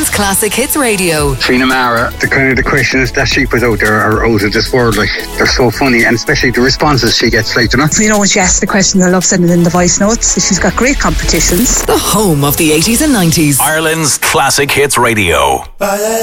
Ireland's Classic Hits Radio. Trina Mara, the questions that she puts out there are out of this world. Like, they're so funny, and especially the responses she gets, like, You know, when she asks the question, I love sending in the voice notes. She's got great competitions. The home of the 80s and 90s. Ireland's Classic Hits Radio.